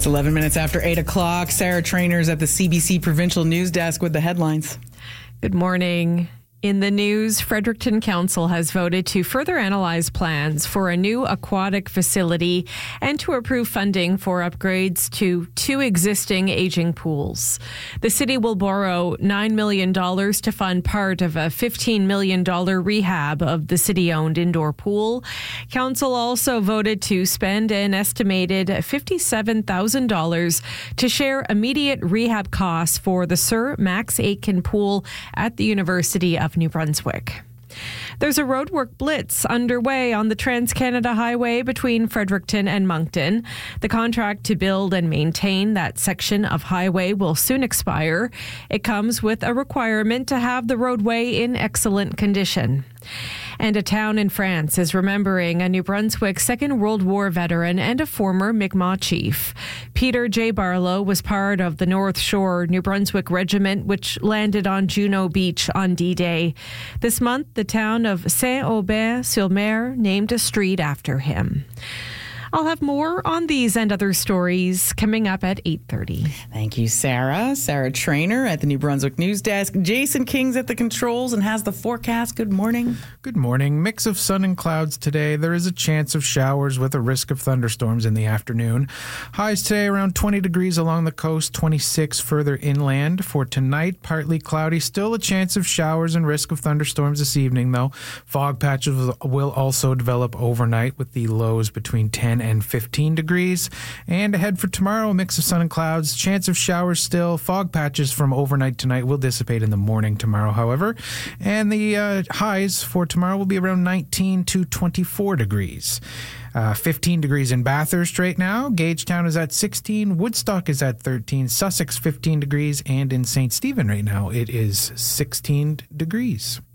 It's 11 minutes after 8 o'clock. Sarah Trainer's at the CBC Provincial News Desk with the headlines. Good morning. In the news, Fredericton Council has voted to further analyze plans for a new aquatic facility and to approve funding for upgrades to 2 existing aging pools. The city will borrow $9 million to fund part of a $15 million rehab of the city-owned indoor pool. Council also voted to spend an estimated $57,000 to share immediate rehab costs for the Sir Max Aitken Pool at the University of New Brunswick. There's a roadwork blitz underway on the Trans-Canada Highway between Fredericton and Moncton. The contract to build and maintain that section of highway will soon expire. It comes with a requirement to have the roadway in excellent condition. And a town in France is remembering a New Brunswick Second World War veteran and a former Mi'kmaq chief. Peter J. Barlow was part of the North Shore New Brunswick Regiment, which landed on Juno Beach on D-Day. This month, the town of Saint-Aubert-sur-Mer named a street after him. I'll have more on these and other stories coming up at 8:30. Thank you, Sarah. Sarah Trainer at the New Brunswick News Desk. Jason King's at the controls and has the forecast. Good morning. Good morning. Mix of sun and clouds today. There is a chance of showers with a risk of thunderstorms in the afternoon. Highs today around 20 degrees along the coast, 26 further inland. For tonight, partly cloudy. Still a chance of showers and risk of thunderstorms this evening, though. Fog patches will also develop overnight with the lows between 10 and 15 degrees. And ahead for tomorrow, a mix of sun and clouds. Chance of showers still. Fog patches from overnight tonight will dissipate in the morning tomorrow, however. And the highs for tomorrow will be around 19 to 24 degrees. 15 degrees in Bathurst right now. Gagetown is at 16. Woodstock is at 13. Sussex, 15 degrees. And in St. Stephen right now, it is 16 degrees.